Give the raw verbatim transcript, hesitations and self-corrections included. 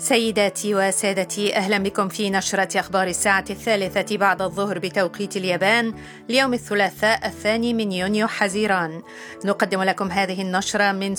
سيداتي وسادتي، أهلا بكم في نشرة أخبار الساعة الثالثة بعد الظهر بتوقيت اليابان ليوم الثلاثاء الثاني من يونيو حزيران. نقدم لكم هذه النشرة من